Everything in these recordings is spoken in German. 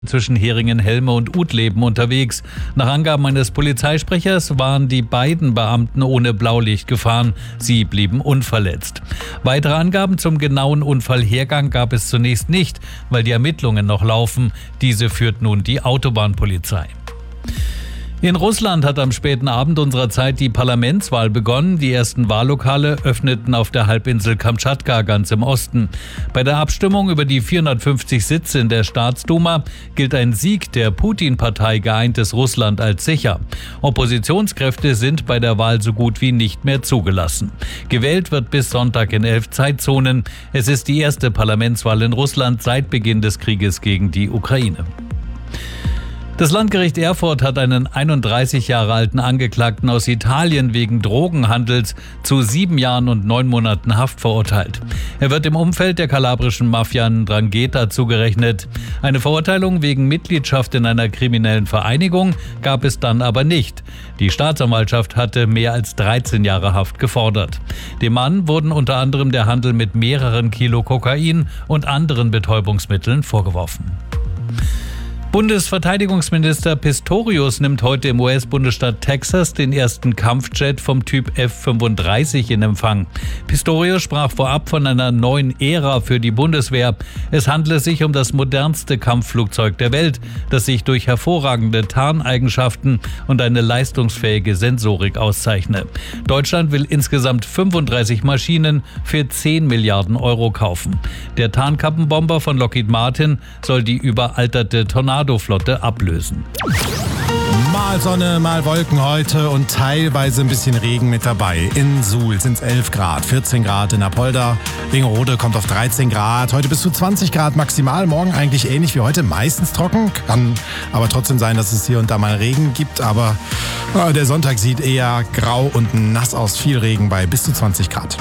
zwischen Heringen, Helme und Utleben unterwegs. Nach Angaben eines Polizeisprechers waren die beiden Beamten ohne Blaulicht gefahren. Sie blieben unverletzt. Weitere Angaben zum genauen Unfallhergang gab es zunächst nicht, weil die Ermittlungen noch laufen. Diese führt nun die Autobahnpolizei. In Russland hat am späten Abend unserer Zeit die Parlamentswahl begonnen. Die ersten Wahllokale öffneten auf der Halbinsel Kamtschatka ganz im Osten. Bei der Abstimmung über die 450 Sitze in der Staatsduma gilt ein Sieg der Putin-Partei Geeintes Russland als sicher. Oppositionskräfte sind bei der Wahl so gut wie nicht mehr zugelassen. Gewählt wird bis Sonntag in 11 Zeitzonen. Es ist die erste Parlamentswahl in Russland seit Beginn des Krieges gegen die Ukraine. Das Landgericht Erfurt hat einen 31 Jahre alten Angeklagten aus Italien wegen Drogenhandels zu 7 Jahren und 9 Monaten Haft verurteilt. Er wird im Umfeld der kalabrischen Mafia 'Ndrangheta zugerechnet. Eine Verurteilung wegen Mitgliedschaft in einer kriminellen Vereinigung gab es dann aber nicht. Die Staatsanwaltschaft hatte mehr als 13 Jahre Haft gefordert. Dem Mann wurden unter anderem der Handel mit mehreren Kilo Kokain und anderen Betäubungsmitteln vorgeworfen. Bundesverteidigungsminister Pistorius nimmt heute im US-Bundesstaat Texas den ersten Kampfjet vom Typ F-35 in Empfang. Pistorius sprach vorab von einer neuen Ära für die Bundeswehr. Es handle sich um das modernste Kampfflugzeug der Welt, das sich durch hervorragende Tarneigenschaften und eine leistungsfähige Sensorik auszeichne. Deutschland will insgesamt 35 Maschinen für 10 Milliarden Euro kaufen. Der Tarnkappenbomber von Lockheed Martin soll die überalterte Tornado-Flotte ablösen. Mal Sonne, mal Wolken heute und teilweise ein bisschen Regen mit dabei. In Suhl sind es 11 Grad, 14 Grad in Apolda. Wingerode kommt auf 13 Grad, heute bis zu 20 Grad maximal. Morgen eigentlich ähnlich wie heute, meistens trocken. Kann aber trotzdem sein, dass es hier und da mal Regen gibt. Aber der Sonntag sieht eher grau und nass aus. Viel Regen bei bis zu 20 Grad.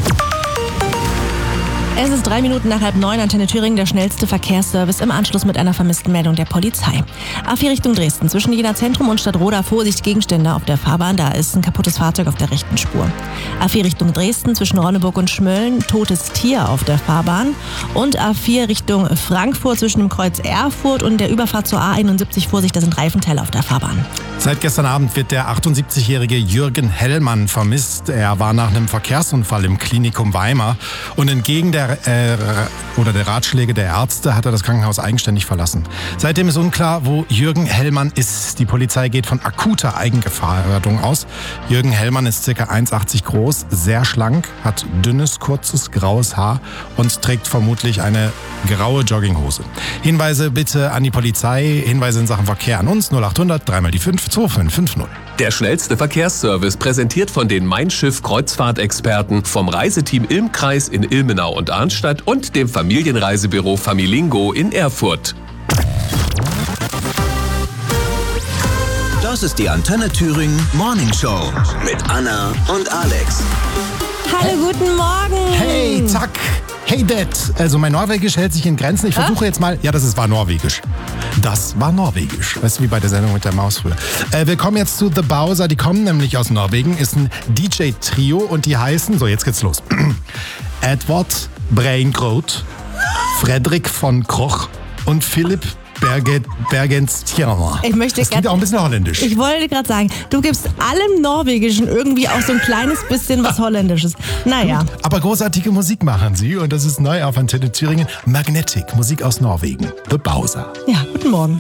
Es ist 3 Minuten nach 8:30, Antenne Thüringen, der schnellste Verkehrsservice im Anschluss mit einer vermissten Meldung der Polizei. A4 Richtung Dresden, zwischen Jena Zentrum und Stadtroda, Vorsicht, Gegenstände auf der Fahrbahn, da ist ein kaputtes Fahrzeug auf der rechten Spur. A4 Richtung Dresden, zwischen Ronneburg und Schmölln, totes Tier auf der Fahrbahn. Und A4 Richtung Frankfurt, zwischen dem Kreuz Erfurt und der Überfahrt zur A71, Vorsicht, da sind Reifenteile auf der Fahrbahn. Seit gestern Abend wird der 78-jährige Jürgen Hellmann vermisst. Er war nach einem Verkehrsunfall im Klinikum Weimar und entgegen der Ratschläge der Ärzte hat er das Krankenhaus eigenständig verlassen. Seitdem ist unklar, wo Jürgen Hellmann ist. Die Polizei geht von akuter Eigengefährdung aus. Jürgen Hellmann ist ca. 1,80 groß, sehr schlank, hat dünnes, kurzes, graues Haar und trägt vermutlich eine graue Jogginghose. Hinweise bitte an die Polizei, Hinweise in Sachen Verkehr an uns 0800 3 die 5 2550. Der schnellste Verkehrsservice präsentiert von den Mein Schiff Kreuzfahrtexperten vom Reiseteam Ilmkreis in Ilmenau und Arnstadt und dem Familienreisebüro Familingo in Erfurt. Das ist die Antenne Thüringen Morning Show mit Anna und Alex. Hallo, guten Morgen. Hey, zack. Hey, Dad. Also mein Norwegisch hält sich in Grenzen. Ich versuche jetzt mal... Ja, war Norwegisch. Das war Norwegisch. Weißt du, wie bei der Sendung mit der Maus früher. Wir kommen jetzt zu The Bowser. Die kommen nämlich aus Norwegen. Ist ein DJ-Trio und die heißen... So, jetzt geht's los. Edward Braingroth, Fredrik von Koch und Philipp Bergenstjerner. Das klingt auch ein bisschen holländisch. Ich wollte gerade sagen, du gibst allem Norwegischen irgendwie auch so ein kleines bisschen was Holländisches. Naja. Gut, aber großartige Musik machen sie und das ist neu auf Antenne Thüringen. Magnetic, Musik aus Norwegen. The Bowser. Ja, guten Morgen.